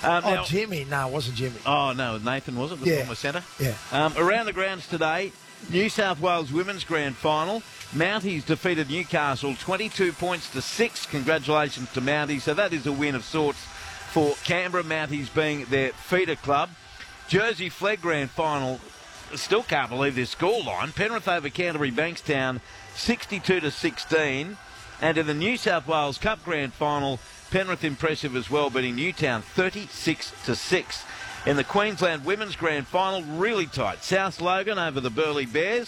Now, Jimmy. No, it wasn't Jimmy. oh, no, Nathan, was it? The former centre? Yeah. Around the grounds today, New South Wales Women's Grand Final. Mounties defeated Newcastle 22 points to 6. Congratulations to Mounties. So that is a win of sorts for Canberra, Mounties being their feeder club. Jersey Flegg Grand Final. Still can't believe this scoreline. Penrith over Canterbury Bankstown 62 to 16. And in the New South Wales Cup Grand Final, Penrith impressive as well, beating Newtown 36 to 6. In the Queensland Women's Grand Final, really tight. South Logan over the Burleigh Bears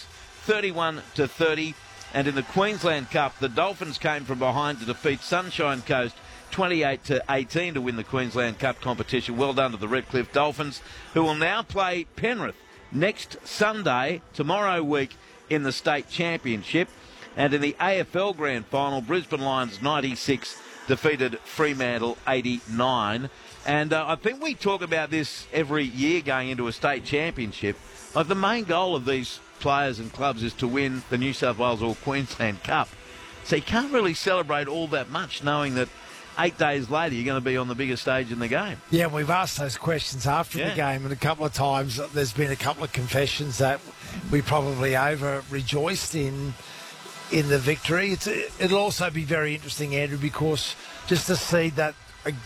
31 to 30. And in the Queensland Cup, the Dolphins came from behind to defeat Sunshine Coast 28 to 18 to win the Queensland Cup competition. Well done to the Redcliffe Dolphins, who will now play Penrith next Sunday, tomorrow week, in the state championship. And in the AFL Grand Final, Brisbane Lions 96 defeated Fremantle 89. And I think we talk about this every year going into a state championship. Like, the main goal of these players and clubs is to win the New South Wales or Queensland Cup. So you can't really celebrate all that much knowing that 8 days later you're going to be on the biggest stage in the game. Yeah, we've asked those questions after the game, and a couple of times there's been a couple of confessions that we probably over-rejoiced in the victory. It'll also be very interesting, Andrew, because just to see that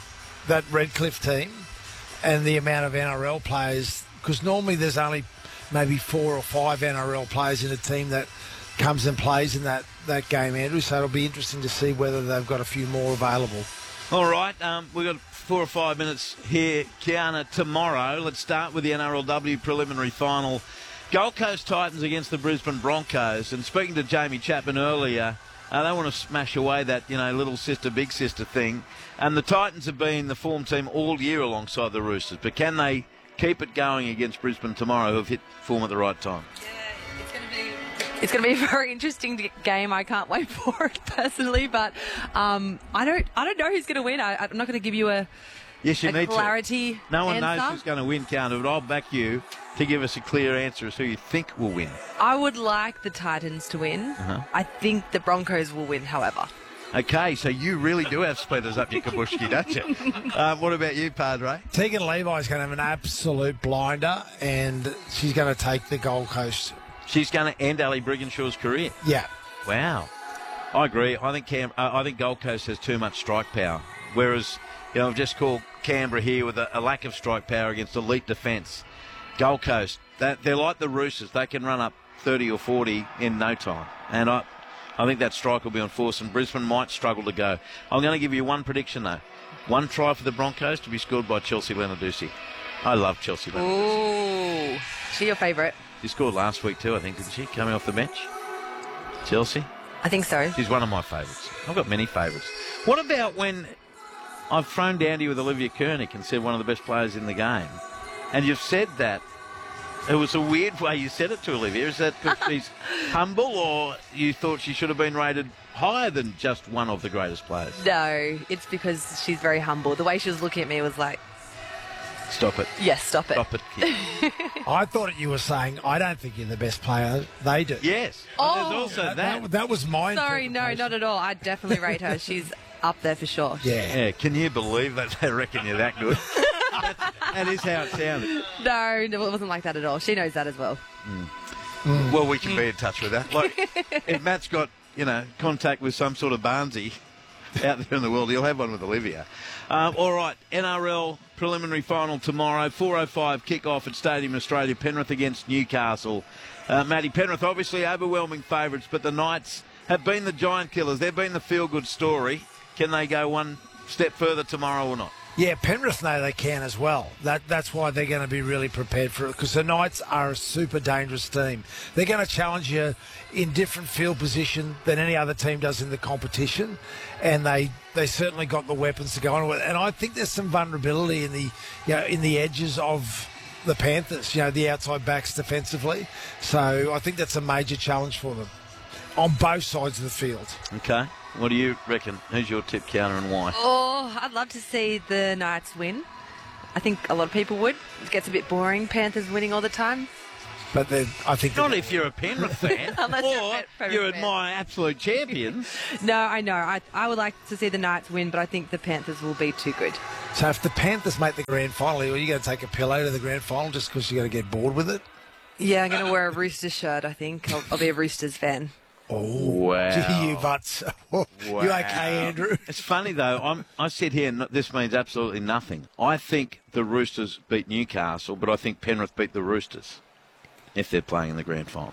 Redcliffe team and the amount of NRL players, because normally there's only maybe 4 or 5 NRL players in a team that comes and plays in that game, Andrew. So it'll be interesting to see whether they've got a few more available. All right, we've got 4 or 5 minutes here, Kiana, tomorrow. Let's start with the NRLW preliminary final. Gold Coast Titans against the Brisbane Broncos. And speaking to Jamie Chapman earlier, they want to smash away that, little sister, big sister thing. And the Titans have been the form team all year alongside the Roosters. But can they keep it going against Brisbane tomorrow, who've hit form at the right time? It's going to be a very interesting game. I can't wait for it personally, but I don't know who's going to win. I'm not going to give you a clarity to. No one answer. knows who's going to win, Counter, but I'll back you to give us a clear answer as who you think will win. I would like the Titans to win. I think the Broncos will win, however. Okay, so you really do have splitters up your kabushki, don't you? What about you, Padre? Tegan Levi's going to have an absolute blinder, and she's going to take the Gold Coast. She's going to end Ali Brigginshaw's career. Yeah. Wow. I agree. I think Gold Coast has too much strike power, whereas I've just called Canberra here with a lack of strike power against elite defence. Gold Coast, they're like the Roosters. They can run up 30 or 40 in no time, and I think that strike will be on force, and Brisbane might struggle to go. I'm going to give you one prediction, though. One try for the Broncos to be scored by Chelsea Leonarduzzi. I love Chelsea Leonarduzzi. Ooh, she your favourite? She scored last week too, I think, didn't she? Coming off the bench. Chelsea? I think so. She's one of my favourites. I've got many favourites. What about when I've thrown down to you with Olivia Koenig and said one of the best players in the game, and you've said that? It was a weird way you said it to Olivia. Is that because she's humble, or you thought she should have been rated higher than just one of the greatest players? No, it's because she's very humble. The way she was looking at me was like, stop it. Yes, stop it. Stop it, kid. I thought you were saying, I don't think you're the best player. They do. Yes. Oh. There's also that. That was my Sorry, no, not at all. I definitely rate her. She's up there for sure. Yeah. Can you believe that they reckon you're that good? That is how it sounded. No, it wasn't like that at all. She knows that as well. Well, we can be in touch with that. Like, if Matt's got, contact with some sort of Barnsey out there in the world, he'll have one with Olivia. All right, NRL preliminary final tomorrow, 4:05 kick-off at Stadium Australia, Penrith against Newcastle. Matty, Penrith obviously overwhelming favourites, but the Knights have been the giant killers. They've been the feel-good story. Can they go one step further tomorrow or not? Yeah, Penrith know they can as well. That's why they're going to be really prepared for it, because the Knights are a super dangerous team. They're going to challenge you in different field position than any other team does in the competition, and they certainly got the weapons to go on with it. And I think there's some vulnerability in the edges of the Panthers, the outside backs defensively. So I think that's a major challenge for them on both sides of the field. Okay. What do you reckon? Who's your tip, counter, and why? Oh, I'd love to see the Knights win. I think a lot of people would. It gets a bit boring, Panthers winning all the time. But I think... Not if you're a Penrith fan. Unless or you admire absolute champions. No, I know. I would like to see the Knights win, but I think the Panthers will be too good. So if the Panthers make the grand final, are you going to take a pillow to the grand final just because you're going to get bored with it? Yeah, I'm going to wear a Roosters shirt, I think. I'll be a Roosters fan. Oh, wow. You butts. Wow. You okay, Andrew? It's funny, though. I sit here and this means absolutely nothing. I think the Roosters beat Newcastle, but I think Penrith beat the Roosters if they're playing in the grand final.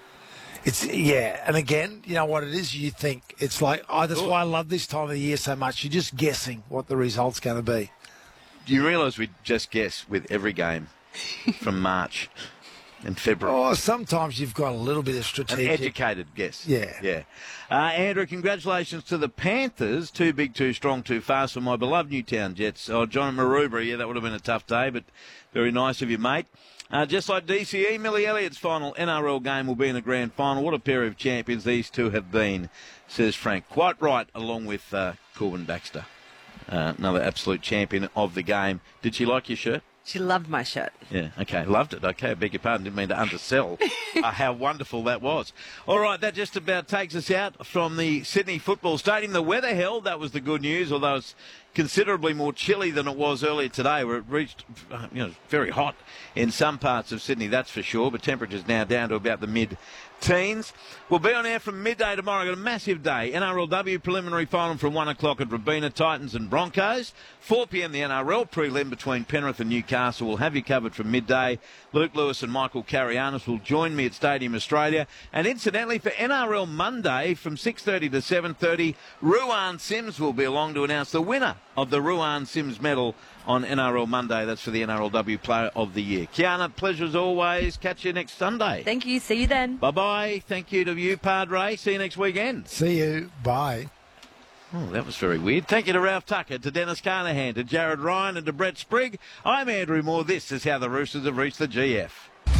And again, you know what it is? You think it's like, that's why I love this time of the year so much. You're just guessing what the result's going to be. Do you realise we just guess with every game from March and February? Oh, sometimes you've got a little bit of strategic. An educated guess. Yeah. Andrew, congratulations to the Panthers. Too big, too strong, too fast for my beloved Newtown Jets. Oh, John Maroubra, that would have been a tough day, but very nice of you, mate. Just like DCE, Millie Elliott's final NRL game will be in the grand final. What a pair of champions these two have been, says Frank. Quite right, along with Corbin Baxter. Another absolute champion of the game. Did she like your shirt? She loved my shirt. Yeah, okay, loved it. Okay, I beg your pardon, didn't mean to undersell how wonderful that was. All right, that just about takes us out from the Sydney Football Stadium. The weather held, that was the good news, although it's considerably more chilly than it was earlier today, where it reached, very hot in some parts of Sydney, that's for sure, but temperatures now down to about the mid-teens. We'll be on air from midday tomorrow. Got a massive day. NRLW preliminary final from 1 o'clock at Robina, Titans and Broncos. 4 p.m. the NRL prelim between Penrith and Newcastle. We'll have you covered from midday. Luke Lewis and Michael Carianis will join me at Stadium Australia. And incidentally, for NRL Monday from 6:30 to 7:30, Ruan Sims will be along to announce the winner of the Ruan Sims medal on NRL Monday. That's for the NRLW Player of the Year. Kiana, pleasure as always. Catch you next Sunday. Thank you. See you then. Bye-bye. Thank you to you, Padre. See you next weekend. See you. Bye. Oh, that was very weird. Thank you to Ralph Tucker, to Dennis Carnahan, to Jared Ryan and to Brett Sprigg. I'm Andrew Moore. This is how the Roosters have reached the GF.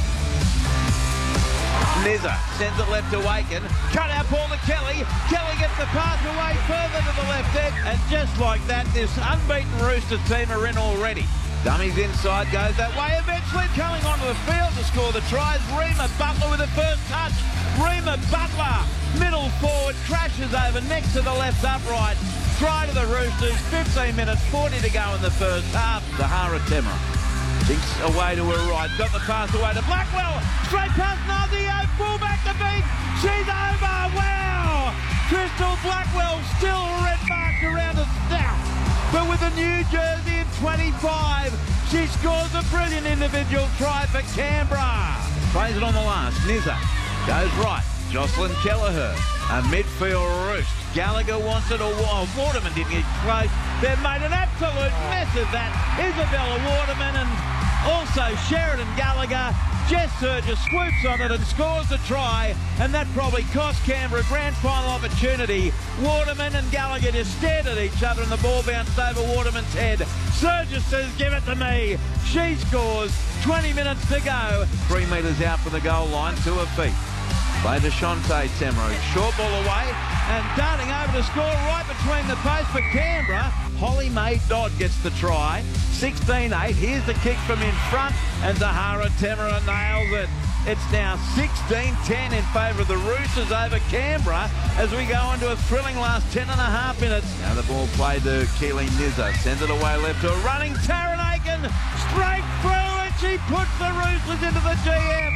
Nizza sends it left to Waken. Cut out ball to Kelly. Kelly gets the pass away further to the left edge. And just like that, this unbeaten Roosters team are in already. Dummies inside, goes that way. Eventually coming onto the field to score the tries. Reema Butler with the first touch. Reema Butler, middle forward, crashes over next to the left upright. Try to the Roosters. 15 minutes, 40 to go in the first half. Zahara Temra thinks away to her right. Got the pass away to Blackwell. Straight past Nazio. Fullback to beat. She's over. Wow. Crystal Blackwell still red marked around the snout. But with a new jersey in 25, she scores a brilliant individual try for Canberra. Plays it on the last. Nizza goes right. Jocelyn Kelleher, a midfield roost. Gallagher wants it, or Waterman didn't get close. They've made an absolute mess of that. Isabella Waterman and also Sheridan Gallagher. Jess Surger swoops on it and scores the try, and that probably cost Canberra a grand final opportunity. Waterman and Gallagher just stared at each other and the ball bounced over Waterman's head. Surger says, give it to me. She scores. 20 minutes to go. 3 metres out from the goal line, to her feet. Play to Shante Temro. Short ball away and darting over to score right between the posts for Canberra. Holly Mae Dodd gets the try. 16-8. Here's the kick from in front and Zahara Temra nails it. It's now 16-10 in favour of the Roosters over Canberra as we go into a thrilling last 10.5 minutes. Now the ball played to Keely Nizza. Sends it away left to a running Taryn Aiken. Straight through and she puts the Roosters into the GF.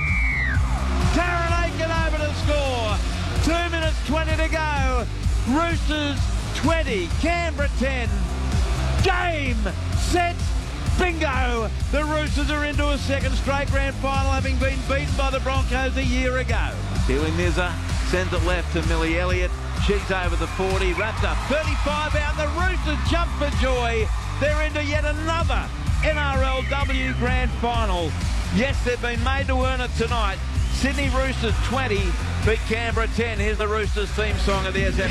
Taryn Aiken over to score. 2 minutes 20 to go. Roosters 20, Canberra 10. Game, set, bingo. The Roosters are into a second straight grand final, having been beaten by the Broncos a year ago. Keely Nizza sends it left to Millie Elliott. She's over the 40, wrapped up 35 out. The Roosters jump for joy. They're into yet another NRLW grand final. Yes, they've been made to earn it tonight. Sydney Roosters 20, beat Canberra 10. Here's the Roosters theme song of the SF.